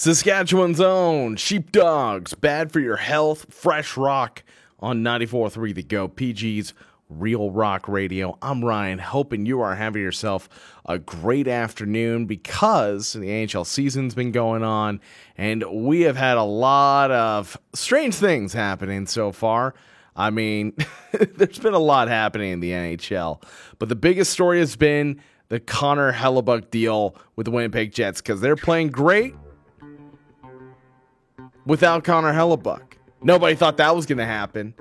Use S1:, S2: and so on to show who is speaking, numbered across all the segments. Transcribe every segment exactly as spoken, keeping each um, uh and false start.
S1: Saskatchewan's own Sheepdogs, bad for your health, fresh rock on ninety-four point three The Go, P G's Real Rock Radio. I'm Ryan, hoping you are having yourself a great afternoon because the N H L season's been going on, and we have had a lot of strange things happening so far. I mean, there's been a lot happening in the N H L, but the biggest story has been the Connor Hellebuyck deal with the Winnipeg Jets because they're playing great without Connor Hellebuyck. Nobody thought that was going to happen.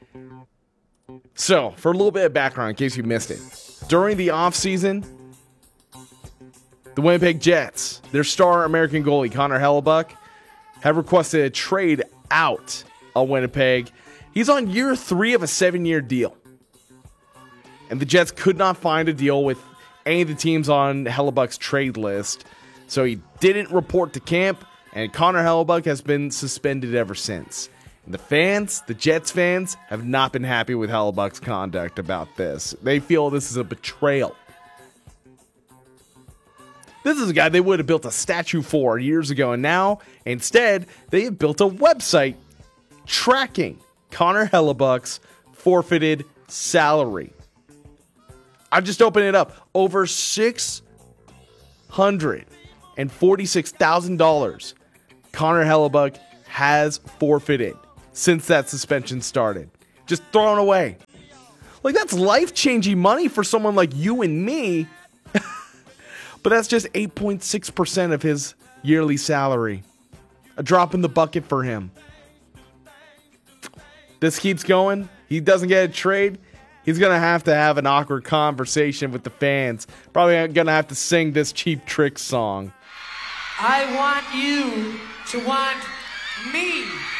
S1: So, for a little bit of background, in case you missed it, during the offseason, the Winnipeg Jets, their star American goalie, Connor Hellebuyck, have requested a trade out of Winnipeg. He's on year three of a seven-year deal. And the Jets could not find a deal with any of the teams on Hellebuyck's trade list, so he didn't report to camp, and Connor Hellebuyck has been suspended ever since. And the fans, the Jets fans, have not been happy with Hellebuyck's conduct about this. They feel this is a betrayal. This is a guy they would have built a statue for years ago, and now, instead, they have built a website tracking Connor Hellebuyck's forfeited salary. I just opened it up. Over six hundred forty-six thousand dollars Connor Hellebuyck has forfeited since that suspension started. Just thrown away. Like, that's life-changing money for someone like you and me. But that's just eight point six percent of his yearly salary. A drop in the bucket for him. This keeps going. He doesn't get a trade. He's going to have to have an awkward conversation with the fans. Probably going to have to sing this Cheap Trick song.
S2: I want you to want me.